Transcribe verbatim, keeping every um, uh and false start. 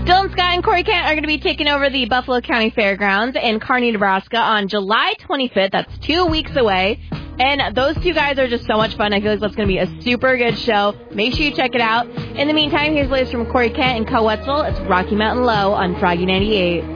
Dylan Scott and Corey Kent are going to be taking over the Buffalo County Fairgrounds in Kearney, Nebraska on July twenty-fifth. That's two weeks away. And those two guys are just so much fun. I feel like that's going to be a super good show. Make sure you check it out. In the meantime, here's the latest from Corey Kent and Co Wetzel. It's Rocky Mountain Low on Froggy ninety-eight.